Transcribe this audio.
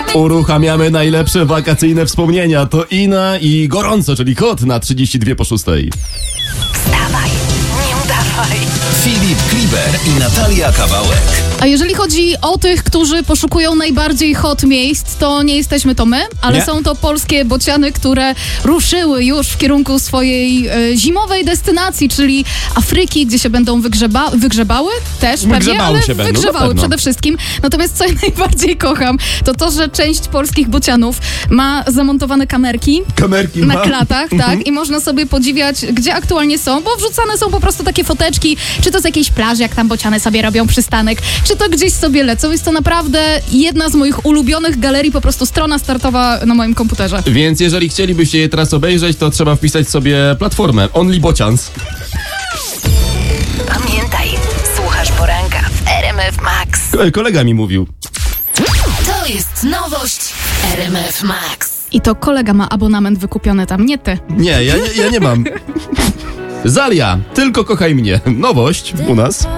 Uruchamiamy najlepsze wakacyjne wspomnienia. To Ina i Gorąco, czyli Kot na 32:06. Wstawaj, nie udawaj. Filip Kliber i Natalia Kawałek. A jeżeli chodzi o tych, którzy poszukują najbardziej hot miejsc, to nie jesteśmy to my, ale Nie. są to polskie bociany, które ruszyły już w kierunku swojej zimowej destynacji, czyli Afryki, gdzie się będą wygrzebały też pewnie, Wygrzebały ale się będą, na wygrzebały pewno. przede wszystkim. Natomiast co ja najbardziej kocham, to, że część polskich bocianów ma zamontowane kamerki Kamerki na klatach, tak, i można sobie podziwiać, gdzie aktualnie są, bo wrzucane są po prostu takie foteczki, czy to z jakiejś plaży, jak tam bociany sobie robią przystanek, czy to gdzieś sobie lecą. Jest to naprawdę jedna z moich ulubionych galerii, po prostu strona startowa na moim komputerze. Więc jeżeli chcielibyście je teraz obejrzeć, to trzeba wpisać sobie platformę Only Bocians. Pamiętaj, słuchasz poranka w RMF Max. Kolega mi mówił. To jest nowość w RMF Max. I to kolega ma abonament wykupiony tam, nie ty. Nie, ja nie mam. Zalia, tylko kochaj mnie. Nowość u nas.